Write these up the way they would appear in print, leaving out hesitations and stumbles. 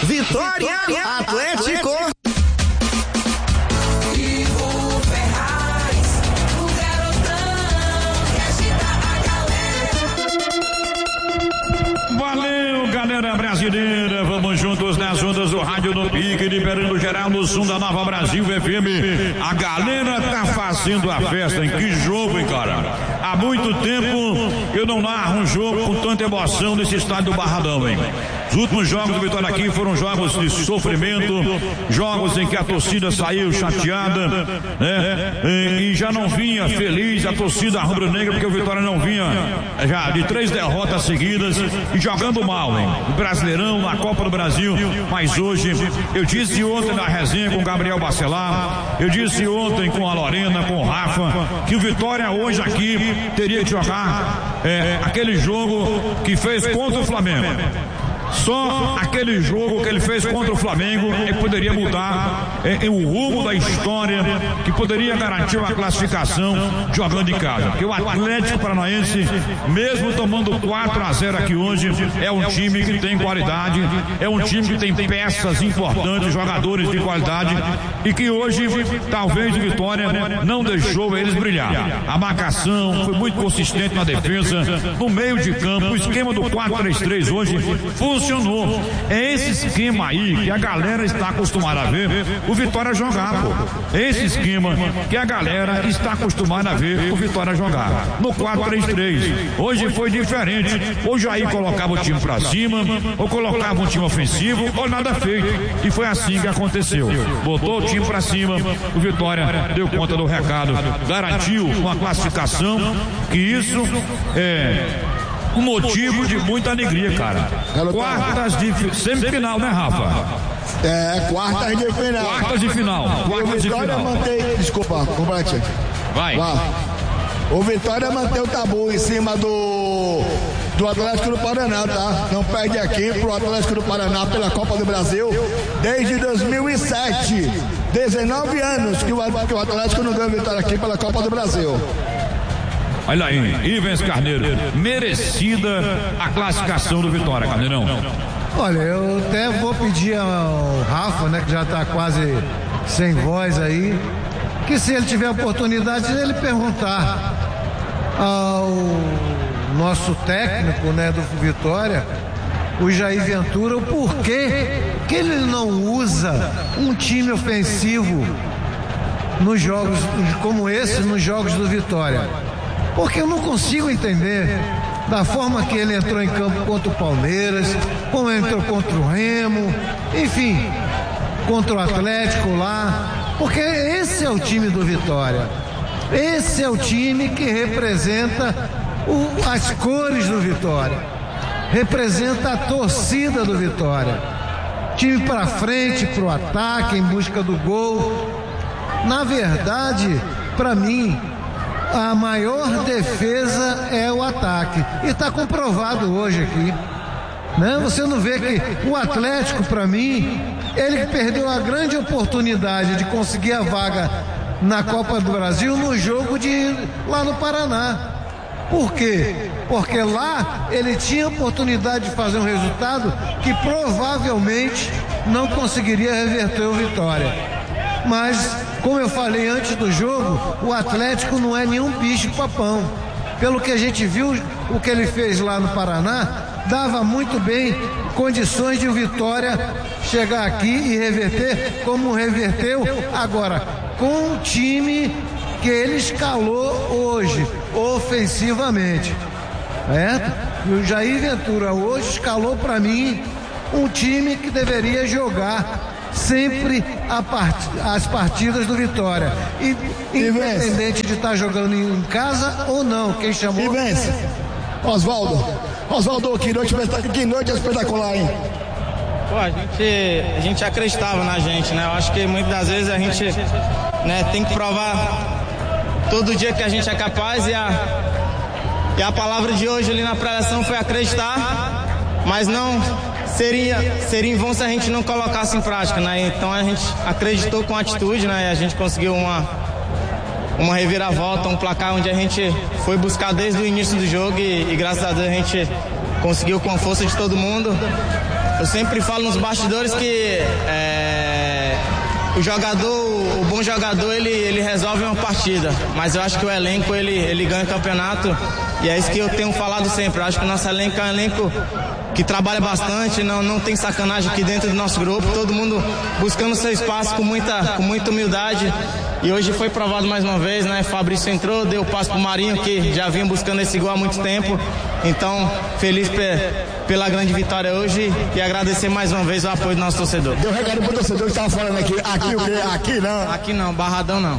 Vitória Atlético. Valeu, galera brasileira, vamos juntos nas ondas do rádio no pique, liberando geral no som da Nova Brasil FM. A galera tá fazendo a festa, hein? Que jogo, hein, cara? Há muito tempo eu não narro um jogo com tanta emoção nesse estádio do Barradão, hein? Os últimos jogos do Vitória aqui foram jogos de sofrimento, jogos em que a torcida saiu chateada, né? E já não vinha feliz a torcida rubro-negra, porque o Vitória não vinha já de 3 derrotas seguidas e jogando mal, hein? O Brasileirão, na Copa do Brasil. Mas hoje, eu disse ontem na resenha com o Gabriel Bacelar, eu disse ontem com a Lorena, com o Rafa, que o Vitória hoje aqui teria que jogar aquele jogo que fez contra o Flamengo. Só aquele jogo que ele fez contra o Flamengo poderia mudar o rumo da história, que poderia garantir uma classificação jogando em casa. Porque o Atlético Paranaense, mesmo tomando 4-0 aqui hoje, é um time que tem qualidade, é um time que tem peças importantes, jogadores de qualidade, e que hoje talvez o Vitória não deixou eles brilhar. A marcação foi muito consistente na defesa, no meio de campo, o esquema do 4-3-3 hoje funcionou. É esse esquema aí que a galera está acostumada a ver o Vitória jogar, pô. É esse esquema que a galera está acostumada a ver o Vitória jogar. No 4-3-3. Hoje foi diferente. Hoje aí colocava o time pra cima, ou colocava um time ofensivo, ou nada feito. E foi assim que aconteceu. Botou o time pra cima, o Vitória deu conta do recado, garantiu uma classificação, que isso um motivo de muita alegria, cara. Quartas de semifinal, né, Rafa? Quartas de final. Quartas de final. Quartas de final. Desculpa, complete. Vai. O Vitória mantém o tabu em cima do Atlético do Paraná, tá? Não perde aqui pro Atlético do Paraná pela Copa do Brasil desde 2007. 19 anos que o Atlético não ganha Vitória aqui pela Copa do Brasil. Olha aí, Ivens Carneiro, merecida a classificação do Vitória, Carneirão. Olha, eu até vou pedir ao Rafa, né, que já está quase sem voz aí, que se ele tiver oportunidade, ele perguntar ao nosso técnico, né, do Vitória, o Jair Ventura, o porquê que ele não usa um time ofensivo nos jogos como esse, nos jogos do Vitória. Porque eu não consigo entender da forma que ele entrou em campo contra o Palmeiras, como ele entrou contra o Remo, enfim, contra o Atlético lá, porque esse é o time do Vitória. Esse é o time que representa as cores do Vitória, representa a torcida do Vitória. Time para frente, para o ataque, em busca do gol. Na verdade, para mim, a maior defesa é o ataque. E está comprovado hoje aqui. Né? Você não vê que o Atlético, para mim, ele perdeu a grande oportunidade de conseguir a vaga na Copa do Brasil no jogo lá no Paraná. Por quê? Porque lá ele tinha a oportunidade de fazer um resultado que provavelmente não conseguiria reverter o Vitória. Mas, como eu falei antes do jogo, o Atlético não é nenhum bicho-papão. Pelo que a gente viu, o que ele fez lá no Paraná, dava muito bem condições de o Vitória chegar aqui e reverter, como reverteu agora, com um time que ele escalou hoje, ofensivamente. E o Jair Ventura hoje escalou para mim um time que deveria jogar sempre as partidas do Vitória, independente de estar jogando em casa ou não. Quem chamou? Oswaldo, que noite espetacular, hein? Pô, a gente acreditava na gente, né? Eu acho que muitas das vezes a gente, né, tem que provar todo dia que a gente é capaz, e a palavra de hoje ali na preleção foi acreditar, mas não seria em vão se a gente não colocasse em prática, né? Então a gente acreditou com atitude, né? E a gente conseguiu uma reviravolta, um placar onde a gente foi buscar desde o início do jogo e graças a Deus a gente conseguiu com a força de todo mundo. Eu sempre falo nos bastidores que o bom jogador, ele resolve uma partida, mas eu acho que o elenco, ele ganha o campeonato, e é isso que eu tenho falado sempre. Eu acho que o nosso elenco é um elenco que trabalha bastante, não tem sacanagem aqui dentro do nosso grupo, todo mundo buscando seu espaço com muita humildade, e hoje foi provado mais uma vez, né? Fabrício entrou, deu passo pro Marinho, que já vinha buscando esse gol há muito tempo, então feliz pela grande vitória hoje e agradecer mais uma vez o apoio do nosso torcedor. Deu um recado pro torcedor que estava falando aqui o quê? Aqui não. Aqui não, Barradão não.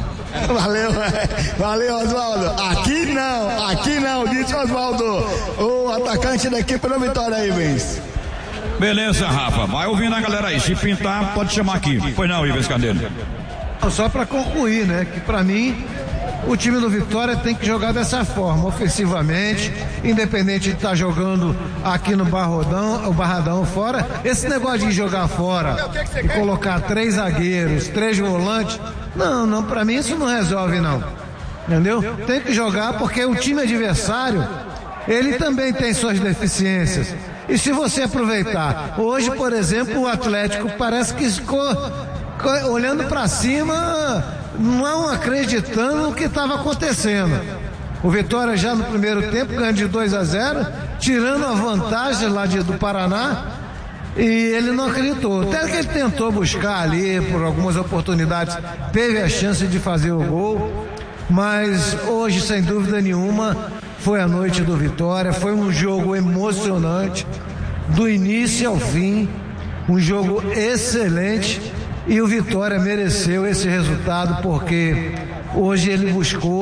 Valeu, Oswaldo. Aqui não, disse Oswaldo, o atacante da equipe da Vitória aí, Ivens. Beleza, Rafa, vai ouvindo a galera aí, se pintar pode chamar aqui. Pois não, Ivens Candeiro. Só para concluir, né, que para mim o time do Vitória tem que jogar dessa forma, ofensivamente, independente de estar jogando aqui no Barradão fora. Esse negócio de jogar fora e colocar 3 zagueiros, 3 volantes, não, para mim isso não resolve não, entendeu? Tem que jogar porque o time adversário, ele também tem suas deficiências. E se você aproveitar, hoje, por exemplo, o Atlético parece que ficou olhando para cima, não acreditando no que estava acontecendo. O Vitória já no primeiro tempo ganhou de 2-0, tirando a vantagem lá do Paraná, e ele não acreditou. Até que ele tentou buscar ali, por algumas oportunidades, teve a chance de fazer o gol, mas hoje, sem dúvida nenhuma, foi a noite do Vitória, foi um jogo emocionante, do início ao fim, um jogo excelente, e o Vitória mereceu esse resultado porque hoje ele buscou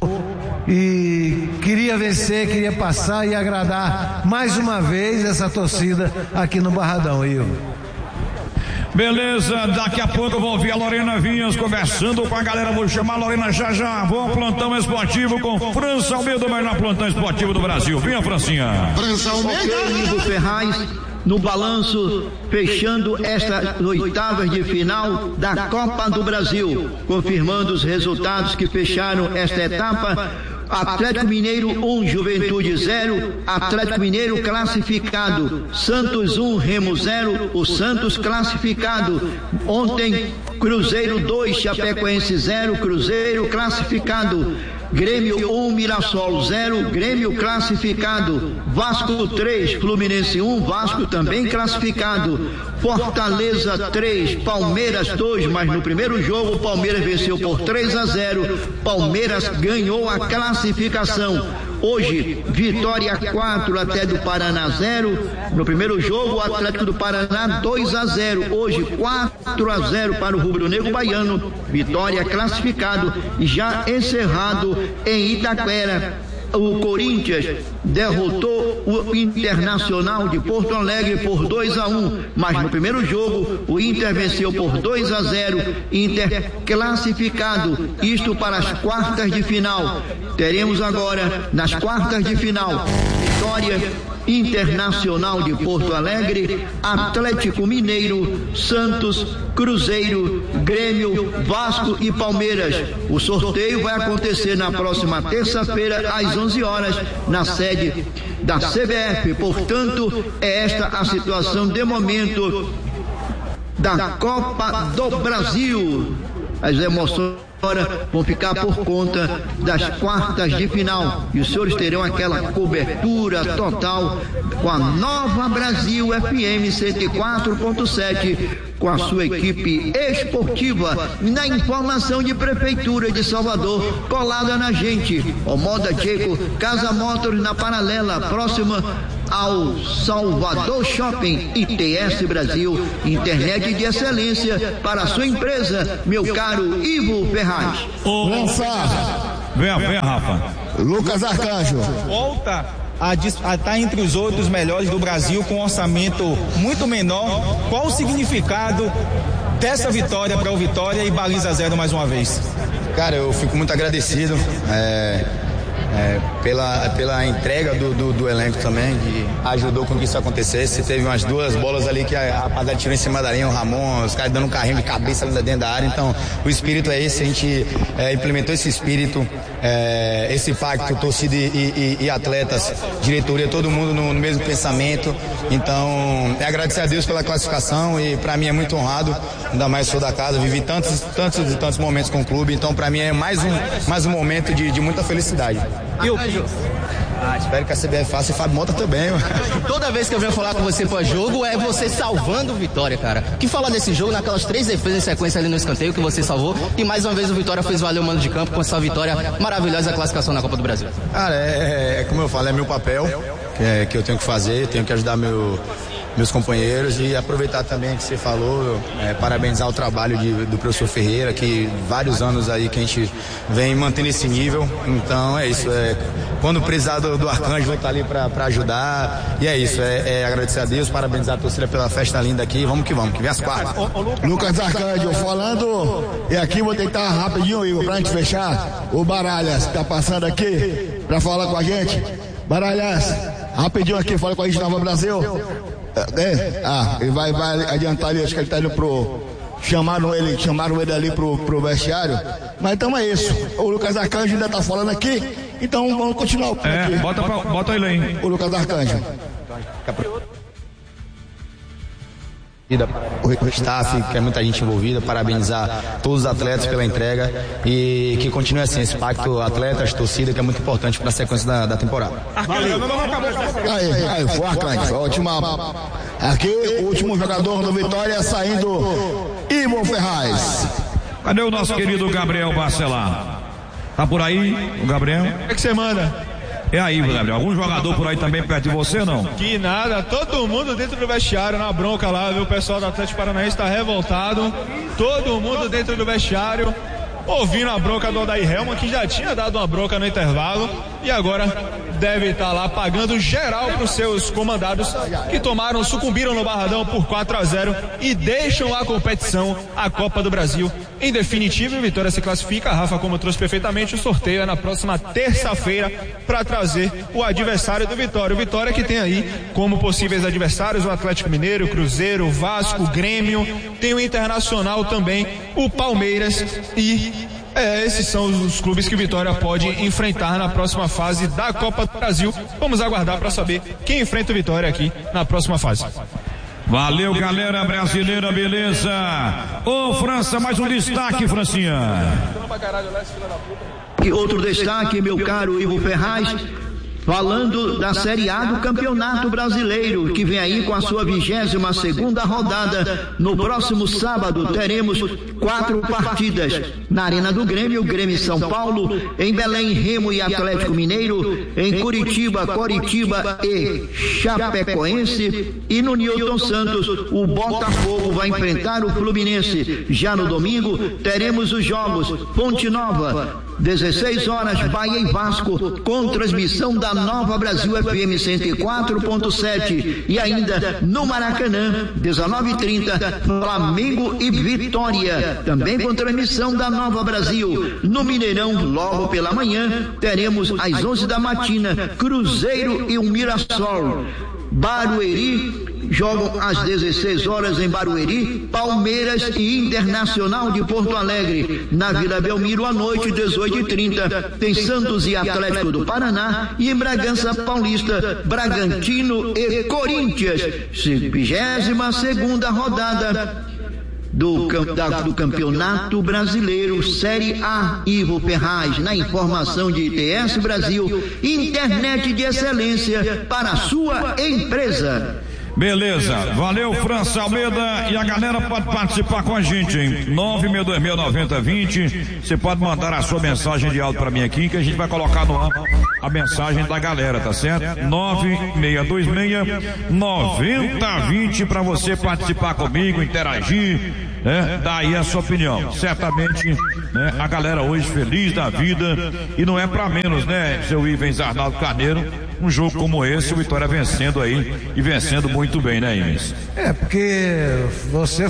e queria vencer, queria passar e agradar mais uma vez essa torcida aqui no Barradão, Ivo. Beleza, daqui a pouco eu vou ouvir a Lorena Vinhas conversando com a galera. Vou chamar a Lorena já. Vou ao plantão esportivo com França Almeida, o melhor plantão esportivo do Brasil. Vinha, Francinha. França Almeida. Ivo Ferraz, no balanço, fechando estas oitavas de final da Copa do Brasil, confirmando os resultados que fecharam esta etapa. Atlético Mineiro 1, Juventude 0, Atlético Mineiro classificado, Santos 1, Remo 0, o Santos classificado. Ontem, Cruzeiro 2, Chapecoense 0, Cruzeiro classificado. Grêmio 1, Mirassol 0, Grêmio classificado. Vasco 3, Fluminense 1, Vasco também classificado. Fortaleza 3, Palmeiras 2, mas no primeiro jogo o Palmeiras venceu por 3-0. Palmeiras ganhou a classificação. Hoje, Vitória 4, até do Paraná 0. No primeiro jogo, o Atlético do Paraná 2-0. Hoje, 4-0 para o rubro-negro baiano. Vitória classificado e já encerrado em Itaquera. O Corinthians derrotou o Internacional de Porto Alegre por 2-1, mas no primeiro jogo o Inter venceu por 2-0, Inter classificado, isto para as quartas de final. Teremos agora nas quartas de final Vitória, Internacional de Porto Alegre, Atlético Mineiro, Santos, Cruzeiro, Grêmio, Vasco e Palmeiras. O sorteio vai acontecer na próxima terça-feira às 11 horas na sede da CBF. Portanto, é esta a situação de momento da Copa do Brasil. As emoções agora vão ficar por conta das quartas de final e os senhores terão aquela cobertura total com a Nova Brasil FM 104.7 com a sua equipe esportiva na informação de Prefeitura de Salvador, colada na gente. O Moda Checo, Casa Motors na Paralela, próxima ao Salvador Shopping. ITS Brasil, internet de excelência para a sua empresa, meu caro Ivo Ferraz. Vem, Rafa. Lucas Arcanjo. Volta a estar entre os 8 melhores do Brasil com um orçamento muito menor. Qual o significado dessa vitória para o Vitória e baliza 0 mais uma vez? Cara, eu fico muito agradecido. pela entrega do elenco também, que ajudou com que isso acontecesse. Teve umas 2 bolas ali que a rapaziada tirou em cima da linha, o Ramon, os caras dando um carrinho de cabeça ali dentro da área. Então o espírito é esse, a gente implementou esse espírito, esse pacto, torcida e atletas, diretoria, todo mundo no mesmo pensamento. Então agradecer a Deus pela classificação, e para mim é muito honrado, ainda mais sou da casa, vivi tantos momentos com o clube, então para mim é mais um momento de muita felicidade. E o espero que a CBF faça e Fábio Mota também. Toda vez que eu venho falar com você pós-jogo, é você salvando o Vitória, cara. O que falar desse jogo, naquelas 3 defesas em sequência ali no escanteio que você salvou, e mais uma vez o Vitória fez valer o mando de campo com essa vitória maravilhosa, a classificação na Copa do Brasil? Cara, como eu falo, é meu papel, que eu tenho que fazer, tenho que ajudar meus companheiros, e aproveitar também que você falou, parabenizar o trabalho do professor Ferreira, que vários anos aí que a gente vem mantendo esse nível. Então é isso, quando precisar do Arcanjo, vou estar ali para ajudar, e é isso, agradecer a Deus, parabenizar a torcida pela festa linda aqui, vamos que vem as quartas. Lucas Arcanjo falando, e aqui vou tentar rapidinho, Igor, pra gente fechar. O Baralhas tá passando aqui pra falar com a gente. Baralhas, rapidinho aqui, fala com a gente, Nova Brasil. Ele vai adiantar ali, acho que ele tá indo chamaram ele ali pro vestiário, mas então é isso, o Lucas Arcanjo ainda tá falando aqui, então vamos continuar aqui. Bota ele aí. O Lucas Arcanjo. O staff, que é muita gente envolvida, parabenizar todos os atletas pela entrega, e que continue assim, esse pacto atletas, torcida, que é muito importante para a sequência da temporada. Valeu. Aí, foi Arcanjo, ótima. Aqui o último jogador do Vitória saindo, Ivo Ferraz. Cadê o nosso querido Gabriel Barcelar? Tá por aí, o Gabriel? O que você manda? É aí, Gabriel. Algum jogador por aí também perto de você ou não? Que nada, todo mundo dentro do vestiário, na bronca lá, viu? O pessoal do Atlético Paranaense tá revoltado. Todo mundo dentro do vestiário, ouvindo a bronca do Odair Helman, que já tinha dado uma bronca no intervalo, e agora deve estar lá pagando geral para os seus comandados, que sucumbiram no Barradão por 4-0 e deixam a competição, a Copa do Brasil. Em definitivo, o Vitória se classifica. A Rafa, como trouxe perfeitamente, o sorteio é na próxima terça-feira para trazer o adversário do Vitória. O Vitória que tem aí como possíveis adversários o Atlético Mineiro, o Cruzeiro, o Vasco, o Grêmio, tem o Internacional também, o Palmeiras, e esses são os clubes que o Vitória pode enfrentar na próxima fase da Copa do Brasil. Vamos aguardar para saber quem enfrenta o Vitória aqui na próxima fase. Valeu, galera brasileira, beleza? Ô, França, mais um destaque, Francinha. E outro destaque, meu caro Ivo Ferraz, falando da Série A do Campeonato Brasileiro, que vem aí com a sua 22ª rodada. No próximo sábado teremos 4 partidas na Arena do Grêmio, Grêmio São Paulo, em Belém, Remo e Atlético Mineiro, em Curitiba, Coritiba e Chapecoense, e no Newton Santos o Botafogo vai enfrentar o Fluminense. Já no domingo teremos os jogos Ponte Nova, 16 horas, Bahia e Vasco, com transmissão da Nova Brasil FM 104.7, e ainda no Maracanã, 19h30, Flamengo e Vitória, também com transmissão da Nova Brasil. No Mineirão, logo pela manhã, teremos às 11 da matina, Cruzeiro e o Mirassol. Barueri jogam às 16 horas em Barueri, Palmeiras e Internacional de Porto Alegre. Na Vila Belmiro, à noite, 18h30, tem Santos e Atlético do Paraná, e em Bragança Paulista, Bragantino e Corinthians. 22ª rodada do Campeonato Brasileiro, Série A. Ivo Ferraz, na informação de ITS Brasil, internet de excelência para a sua empresa. Beleza, valeu, França Almeida, e a galera pode participar com a gente em 9629020. Você pode mandar a sua mensagem de áudio para mim aqui, que a gente vai colocar no ar a mensagem da galera, tá certo? 9626-9020 para você participar comigo, interagir, né? Dá aí a sua opinião. Certamente, né, a galera hoje feliz da vida, e não é para menos, né, seu Ivens Arnaldo Carneiro, um jogo como esse, o Vitória vencendo aí, e vencendo muito bem, né, Ivens? Porque você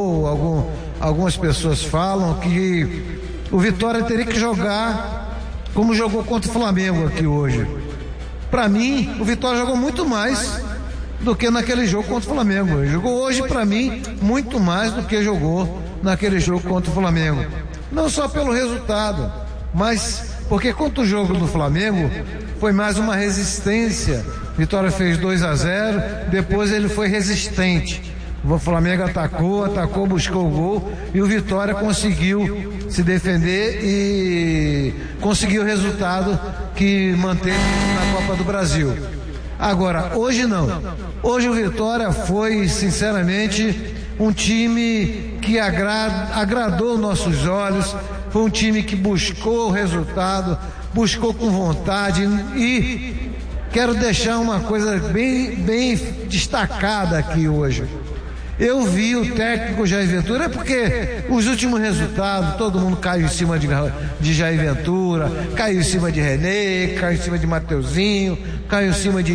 falou, algumas pessoas falam que o Vitória teria que jogar como jogou contra o Flamengo aqui hoje. Para mim, o Vitória jogou muito mais do que naquele jogo contra o Flamengo. Ele jogou hoje, para mim, muito mais do que jogou naquele jogo contra o Flamengo. Não só pelo resultado, mas porque contra o jogo do Flamengo foi mais uma resistência. Vitória fez 2-0, depois ele foi resistente. O Flamengo atacou, buscou o gol e o Vitória conseguiu se defender e conseguiu o resultado que manteve na Copa do Brasil. Agora, hoje não. Hoje o Vitória foi, sinceramente, um time que agradou nossos olhos, foi um time que buscou o resultado, buscou com vontade e quero deixar uma coisa bem destacada aqui hoje. Eu vi o técnico Jair Ventura, porque os últimos resultados, todo mundo caiu em cima de Jair Ventura, caiu em cima de René, caiu em cima de Mateuzinho, caiu em cima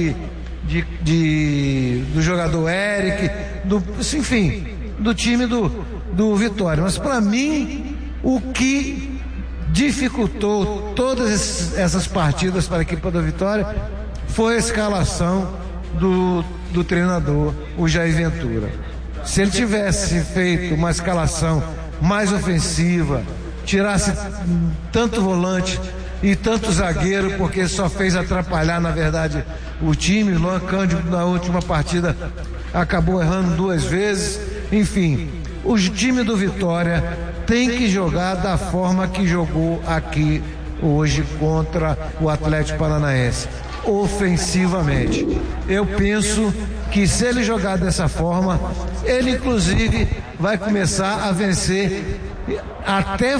do jogador Eric, enfim, do time do Vitória. Mas para mim, o que dificultou todas essas partidas para a equipe do Vitória foi a escalação do treinador, o Jair Ventura. Se ele tivesse feito uma escalação mais ofensiva, tirasse tanto volante e tanto zagueiro, porque só fez atrapalhar, na verdade, o time. O Luan Cândido, na última partida, acabou errando 2 vezes. Enfim, o time do Vitória tem que jogar da forma que jogou aqui hoje contra o Atlético Paranaense, ofensivamente. Eu penso que se ele jogar dessa forma, ele inclusive vai começar a vencer até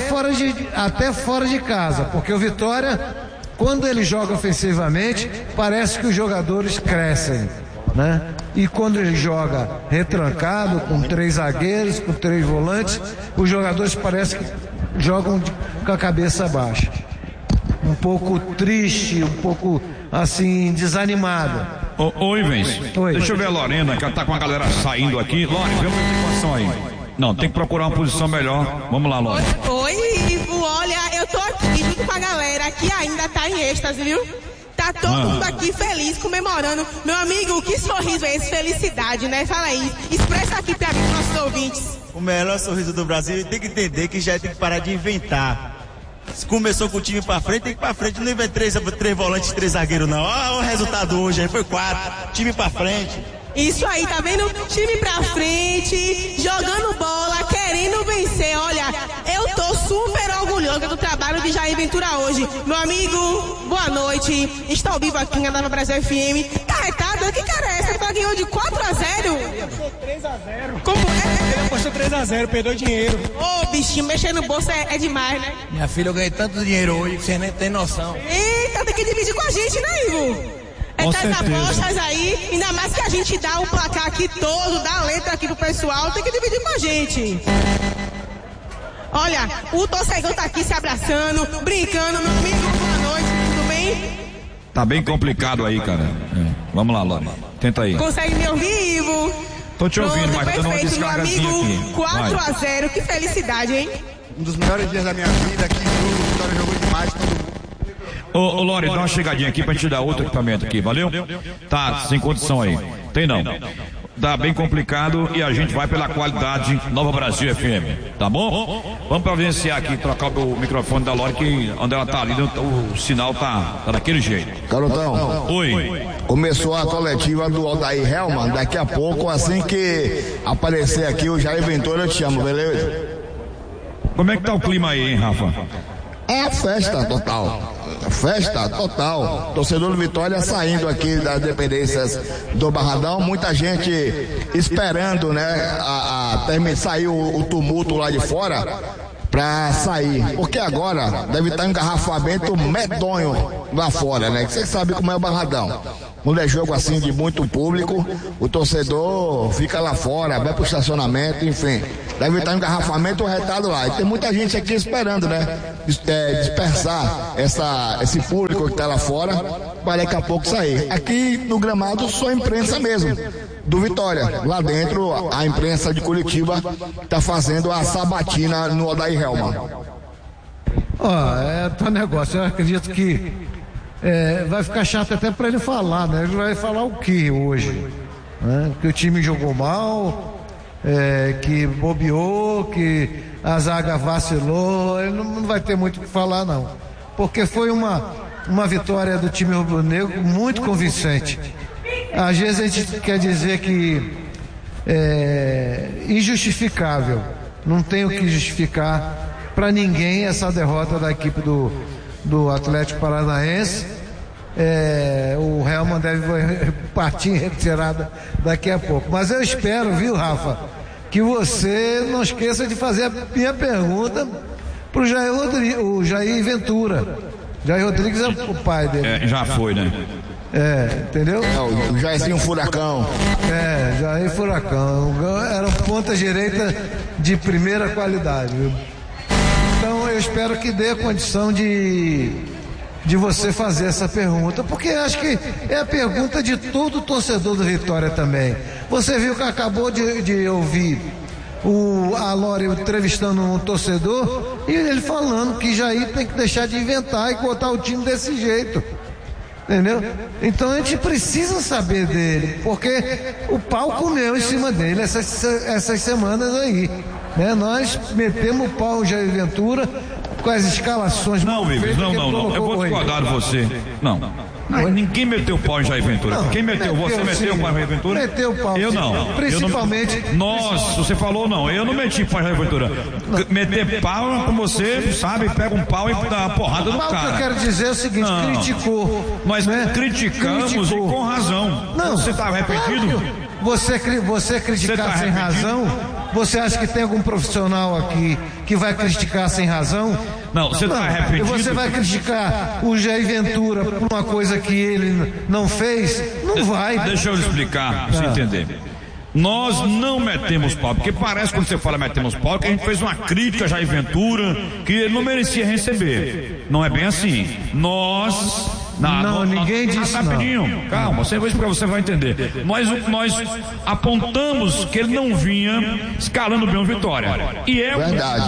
fora de casa, porque o Vitória, quando ele joga ofensivamente, parece que os jogadores crescem, né? E quando ele joga retrancado, com 3 zagueiros, com 3 volantes, os jogadores parece que jogam com a cabeça baixa, um pouco triste, um pouco assim, desanimado. Oi, Ivens. Deixa eu ver a Lorena, que ela tá com a galera saindo aqui. Lorena, vê uma situação aí. Não, tem que procurar uma posição melhor. Vamos lá, Lorena. Oi, Ivo. Olha, eu tô aqui junto com a galera que ainda tá em êxtase, viu? Tá todo mundo aqui feliz, comemorando. Meu amigo, que sorriso é esse? Felicidade, né? Fala aí. Expressa aqui pra mim, nossos ouvintes. O melhor sorriso do Brasil, tem que entender que já tem que parar de inventar. Se começou com o time pra frente, tem que ir pra frente. Não inventa 3 volantes, 3 zagueiros, não. Olha o resultado hoje aí, foi 4. Time pra frente. Isso aí, tá vendo? Time pra frente, jogando bola, querendo vencer. Olha, eu tô super orgulhosa do trabalho de Jair Ventura hoje. Meu amigo, boa noite. Está ao vivo aqui na Nova Brasil FM. Carregado, que cara é essa? Tu ganhou de 4-0? Apostou 3-0. Como é? Ele apostou 3-0, perdeu dinheiro. Ô, bichinho, mexer no bolso é demais, né? Minha filha, eu ganhei tanto dinheiro hoje que vocês nem tem noção. Eita, tem que dividir com a gente, né, Ivo? Essas apostas aí, ainda mais que a gente dá o placar aqui todo, dá a letra aqui pro pessoal, tem que dividir com a gente. Olha, o torcedor tá aqui se abraçando, brincando. Meu amigo, boa noite, tudo bem? Tá bem complicado aí, cara. Vamos lá, Lore. Tenta aí. Consegue me ouvir, Ivo? Tô te ouvindo, mas dando uma descargazinha aqui. 4-0, que felicidade, hein? Um dos melhores dias da minha vida aqui, o Vitória jogou demais, todo mundo. Ô, Lore, dá uma chegadinha aqui pra gente dar outro equipamento aqui, valeu? Tá, sem condição aí. Tem não. Tá bem complicado e a gente vai pela qualidade Nova Brasil FM, tá bom? Vamos providenciar aqui, trocar o microfone da Lore, que onde ela tá ali, o sinal tá daquele jeito. Garotão. Oi. Começou a coletiva do Odair Helman, daqui a pouco, assim que aparecer aqui o Jair Ventura, eu te chamo, beleza? Como é que tá o clima aí, hein, Rafa? É festa total. Festa total. Torcedor do Vitória saindo aqui das dependências do Barradão. Muita gente esperando, né? Sair o tumulto lá de fora pra sair. Porque agora deve estar um engarrafamento medonho lá fora, né? Você sabe como é o Barradão. Quando é jogo assim de muito público, o torcedor fica lá fora, vai pro estacionamento, enfim. Deve estar um engarrafamento retado lá. E tem muita gente aqui esperando, né? Dispersar esse público que está lá fora, para daqui a pouco sair. Aqui no gramado só a imprensa mesmo, do Vitória. Lá dentro, a imprensa de Curitiba está fazendo a sabatina no Odair Helman. É teu negócio. Eu acredito que vai ficar chato até para ele falar, né? Ele vai falar o que hoje? Né? Que o time jogou mal, que bobeou, que a zaga vacilou. Ele não vai ter muito o que falar, não. Porque foi uma vitória do time rubro-negro muito convincente. Às vezes a gente quer dizer que injustificável. Não tem o que justificar para ninguém essa derrota da equipe do Atlético Paranaense. O Helman deve partir em retirada daqui a pouco. Mas eu espero, viu, Rafa, que você não esqueça de fazer a minha pergunta pro Jair Ventura. Jair Rodrigues é o pai dele. Já foi, né? Entendeu? O Jairzinho Furacão. Jair Furacão. Era um ponta direita de primeira qualidade, viu? Então eu espero que dê condição de você fazer essa pergunta, porque acho que é a pergunta de todo torcedor do Vitória também. Você viu que acabou de ouvir o Alori entrevistando um torcedor e ele falando que Jair tem que deixar de inventar e botar o time desse jeito. Entendeu? Então a gente precisa saber dele, porque o pau comeu em cima dele essas semanas aí, né? Nós metemos o pau em Jair Ventura com as escalações. Não, Ives, não. Eu vou discordar de você. Não. Ninguém meteu o pau em Jair Ventura. Quem meteu? Você meteu o pau em Jair Ventura? Meteu o pau. Eu não. Principalmente. Você falou não. Eu não meti pau em Jair Ventura. Meter pau com você, sabe? Pega um pau e dá uma porrada no cara. O que eu quero dizer é o seguinte: criticou. Nós criticamos e com razão. Não. Você está arrependido? Você criticar sem razão? Você acha que tem algum profissional aqui que vai criticar sem razão? Não, você está arrependido. Você vai criticar o Jair Ventura por uma coisa que ele não fez? Não vai. Deixa eu explicar, para você entender. Nós não metemos pau, porque parece quando você fala metemos pau que a gente fez uma crítica a Jair Ventura que ele não merecia receber. Não é bem assim. Ninguém disse rapidinho, calma, você vai entender. Nós apontamos que ele não vinha escalando bem o Vitória. E é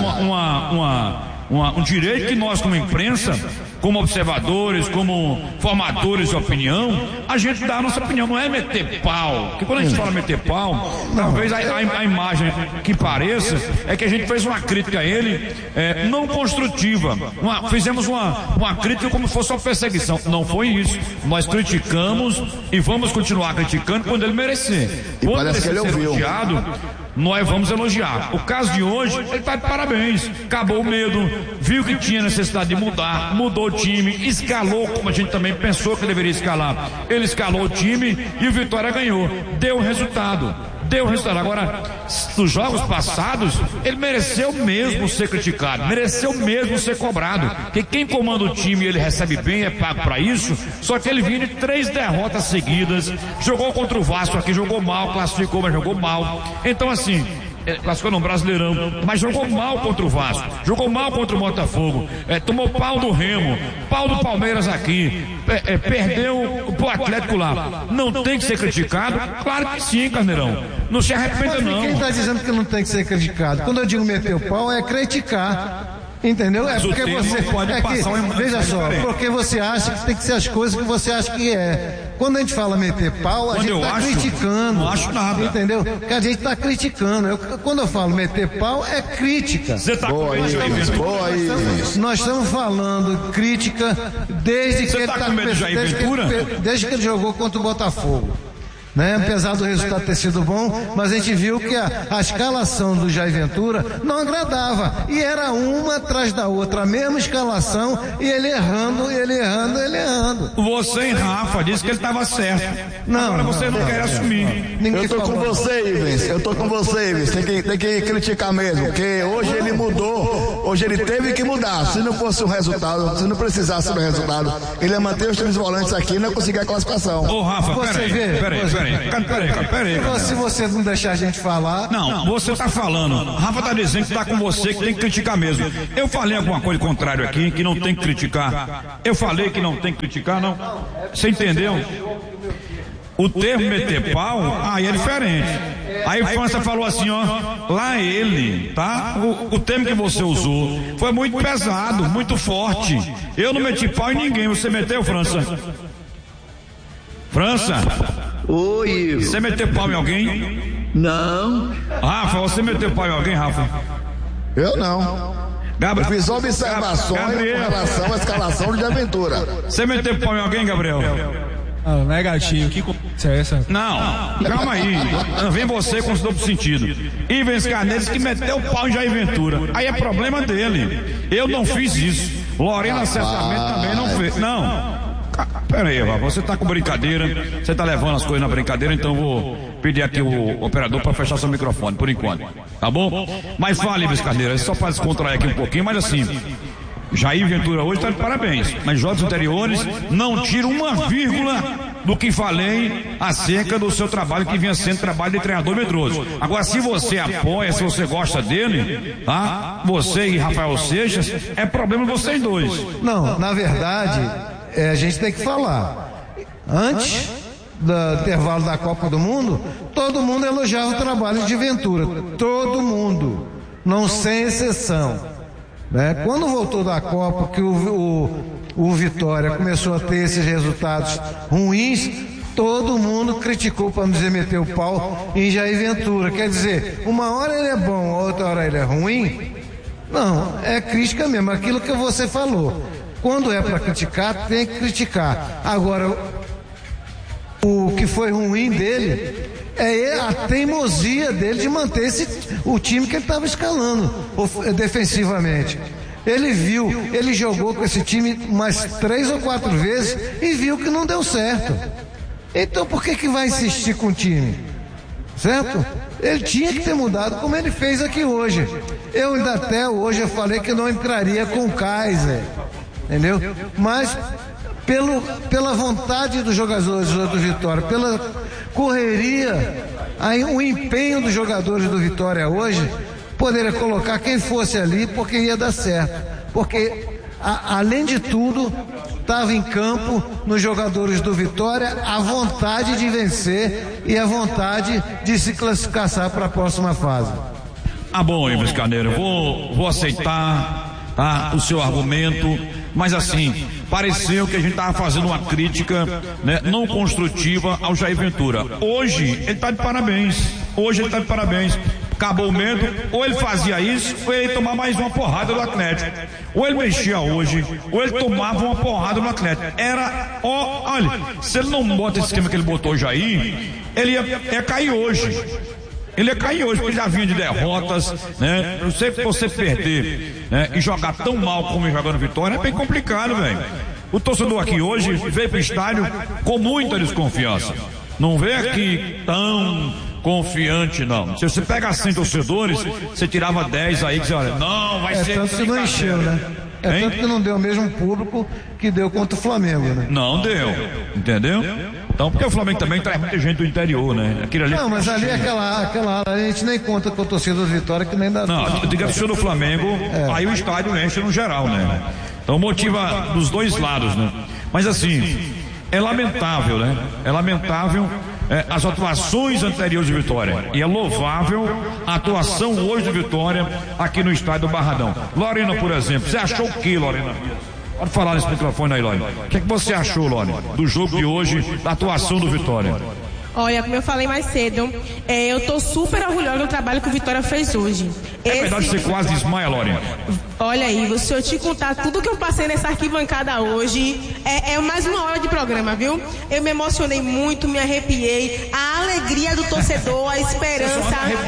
um direito que nós, como imprensa, como observadores, como formadores de opinião, a gente dá a nossa opinião, não é meter pau. Porque quando a gente fala meter pau, talvez a imagem que pareça é que a gente fez uma crítica a ele não construtiva. Fizemos uma crítica como se fosse uma perseguição. Não foi isso. Nós criticamos e vamos continuar criticando quando ele merecer. Quando ele ser elogiado, nós vamos elogiar. O caso de hoje, ele está de parabéns. Acabou o medo, viu que tinha necessidade de mudar, mudou o time, escalou como a gente também pensou que deveria escalar. Ele escalou o time e o Vitória ganhou. Deu resultado. Agora, nos jogos passados, ele mereceu mesmo ser criticado, mereceu mesmo ser cobrado. Porque quem comanda o time e ele recebe bem é pago para isso. Só que ele vinha de 3 derrotas seguidas, jogou contra o Vasco aqui, jogou mal, classificou, mas jogou mal. Então, assim, classificou no Brasileirão, mas jogou mal contra o Vasco, jogou mal contra o Botafogo, tomou pau do Remo, pau do Palmeiras aqui, perdeu pro Atlético lá. Não tem que ser criticado? Claro que sim, Carneirão. Não se arrependa, não. Quem está dizendo que não tem que ser criticado? Quando eu digo meter o pau, é criticar. Entendeu? É porque você pode veja só, porque você acha que tem que ser as coisas que você acha que é. Quando a gente fala meter pau, a gente está criticando. Não acho nada. Entendeu? Que a gente está criticando. Quando eu falo meter pau, é crítica. Você está Nós estamos falando crítica desde que desde que ele jogou contra o Botafogo. Né? Apesar do resultado ter sido bom, mas a gente viu que a escalação do Jair Ventura não agradava, e era uma atrás da outra, a mesma escalação, e ele errando. Você e Rafa disse que ele estava certo. Agora você não quer assumir. Eu tô com você, Ives. Tem que criticar mesmo, porque hoje ele mudou, hoje ele teve que mudar. Se não fosse o resultado, se não precisasse do resultado, ele ia manter os 3 volantes aqui e não ia conseguir a classificação. Ô Rafa, peraí. Se você não deixar a gente falar. Não, você tá falando. Rafa tá dizendo que tá com você, que tem que criticar mesmo. Eu falei alguma coisa contrária aqui, que não tem que criticar. Eu falei que não tem que criticar, não? Você entendeu? O termo meter pau, aí é diferente. Aí França falou assim, ó, lá ele, tá? O termo que você usou foi muito pesado, muito forte. Eu não meti pau em ninguém, você meteu, França? França? Oi. Você meteu pau em alguém? Não. Rafa, você meteu pau em alguém, Rafa? Eu não. Eu fiz observações com relação à escalação de Aventura. Você meteu pau em alguém, Gabriel? Ah, negativo, que conversa é essa? Não, calma aí. Vem você com esse duplo sentido. Ivens Carneiros que meteu o pau em Jair Ventura. Aí é problema dele. Eu não fiz isso. Lorena certamente também não fez. Não. Pera aí, você tá com brincadeira. Você tá levando as coisas na brincadeira, então eu vou pedir aqui o operador para fechar seu microfone, por enquanto. Tá bom? Mas fale, Ivens Carneiros, só para descontrair aqui um pouquinho, mas assim. Jair Ventura hoje está de parabéns, mas jogos anteriores não tira uma vírgula do que falei acerca do seu trabalho, que vinha sendo trabalho de treinador medroso. Agora, se você apoia, se você gosta dele, tá? Você e Rafael Seixas, é problema de vocês dois. Não, na verdade, a gente tem que falar. Antes do intervalo da Copa do Mundo, todo mundo elogiava o trabalho de Ventura. Todo mundo, não sem exceção. Né? Quando voltou da Copa, que o Vitória começou a ter esses resultados ruins, todo mundo criticou, para não dizer meter o pau, em Jair Ventura. Quer dizer, uma hora ele é bom, outra hora ele é ruim. Não, é crítica mesmo, aquilo que você falou. Quando é para criticar, tem que criticar. Agora, o que foi ruim dele é a teimosia dele de manter o time que ele estava escalando defensivamente. Ele jogou com esse time umas 3 ou 4 vezes e viu que não deu certo. Então por que vai insistir com o time? Certo? Ele tinha que ter mudado como ele fez aqui hoje. Eu ainda até hoje eu falei que não entraria com o Kaiser, entendeu? Mas pela vontade dos jogadores do Vitória, pela correria, aí o empenho dos jogadores do Vitória hoje, poderia colocar quem fosse ali, porque ia dar certo. Porque, além de tudo, estava em campo nos jogadores do Vitória a vontade de vencer e a vontade de se classificar para a próxima fase. Ah, bom, Ivens Carneiro, vou aceitar, tá, o seu argumento, mas assim, pareceu que a gente estava fazendo uma crítica, né, não construtiva ao Jair Ventura. Hoje ele está de parabéns. Acabou o medo, ou ele fazia isso, ou ele tomava mais uma porrada do Atlético. Ou ele mexia hoje, ou ele tomava uma porrada no Atlético. Olha, se ele não bota esse esquema que ele botou hoje aí, ele ia cair hoje. Ele ia cair hoje, porque ele já vinha de derrotas, né? Eu sei que você perder, né, e jogar tão mal como ele jogou no Vitória é bem complicado, velho. O torcedor aqui hoje veio pro estádio com muita desconfiança. Não veio aqui tão confiante, não. Se você pega 100 torcedores, você tirava 10 aí, que você olha, não, vai ser. Tanto que não encheu, né? Tanto que não deu o mesmo público que deu contra o Flamengo, né? Não deu, entendeu? Então, porque o Flamengo também traz muita gente do interior, né? Aquilo ali. Não, mas ali aquela a gente nem conta com a torcida do Vitória, que nem dá. Não, diga que o do Flamengo, aí o estádio enche no geral, né? Então motiva dos dois lados, né? Mas assim, é lamentável, né? É lamentável as atuações anteriores de Vitória. E é louvável a atuação hoje de Vitória aqui no estádio do Barradão. Lorena, por exemplo, você achou o que, Lorena? Pode falar nesse microfone aí, Lorena. O que é que você achou, Lorena, do jogo de hoje, da atuação do Vitória? Olha, como eu falei mais cedo, eu tô super orgulhosa do trabalho que o Vitória fez hoje. É verdade que você quase desmaia, Lorena? Olha aí, se eu te contar tudo que eu passei nessa arquibancada hoje, é mais uma hora de programa, viu? Eu me emocionei muito, me arrepiei. A alegria do torcedor, a esperança.